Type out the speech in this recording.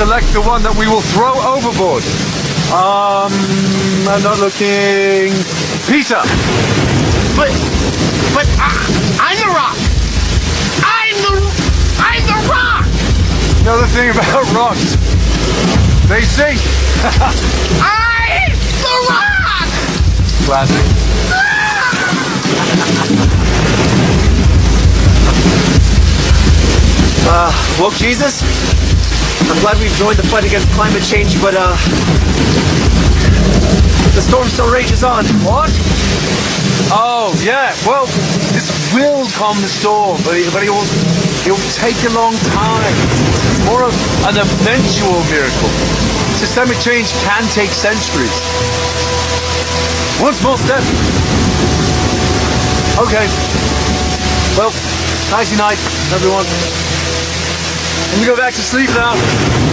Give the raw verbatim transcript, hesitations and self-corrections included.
select the one that we will throw overboard. Um, I'm not looking... Peter! But, but I, I'm the rock! I'm the, I'm the rock! Another thing about rocks. They sink. I'm the rock! Classic. Uh, woke Jesus? I'm glad we've joined the fight against climate change, but, uh... the storm still rages on. What? Oh, yeah. Well, this will calm the storm, but it, but it will, it will take a long time. It's more of an eventual miracle. Systemic change can take centuries. One small step. Okay. Well, nighty night, everyone. Let me go back to sleep now.